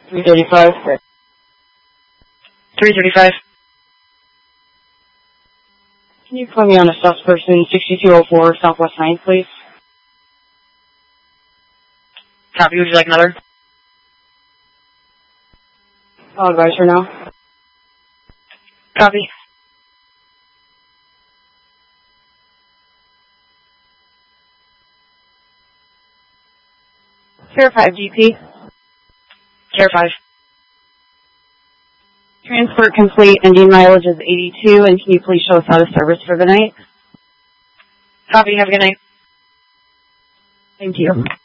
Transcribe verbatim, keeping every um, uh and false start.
three thirty-five. three thirty-five. Can you put me on a sus person, sixty-two oh four Southwest ninth, please? Copy. Would you like another? I'll advise her now. Copy. Care five G P. Care five. Transport complete. Indian mileage is eighty-two, and can you please show us out of service for the night? Copy. Have a good night. Thank you.